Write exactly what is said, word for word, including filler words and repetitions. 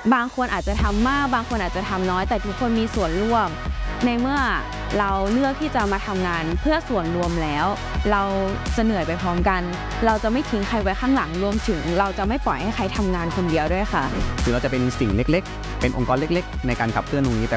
บางคนอาจจะทำมากบางคนอาจจะทำน้อยแต่ทุกคนมีส่วนร่วมในเมื่อเราเลือกที่จะมาทำงานเพื่อส่วนรวมแล้วเราจะเหนื่อยไปพร้อมกันเราจะไม่ทิ้งใครไว้ข้างหลังรวมถึงเราจะไม่ปล่อยให้ใครทำงานคนเดียวด้วยค่ะถึงเราจะเป็นสิ่งเล็กๆเป็นองค์กรเล็กๆในการขับเคลื่อนตรงนี้แต่